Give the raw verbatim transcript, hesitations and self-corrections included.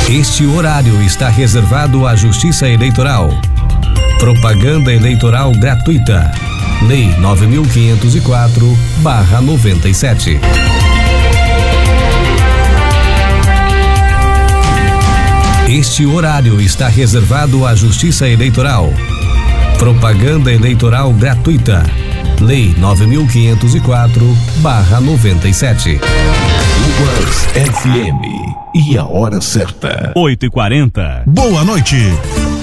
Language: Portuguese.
Este horário está reservado à Justiça Eleitoral. Propaganda eleitoral gratuita. Lei nove mil quinhentos e quatro barra noventa e sete. Este horário está reservado à Justiça Eleitoral. Propaganda eleitoral gratuita. Lei nove mil quinhentos e quatro barra noventa e sete. Luvas F M. E a hora certa. oito e quarenta. Boa noite.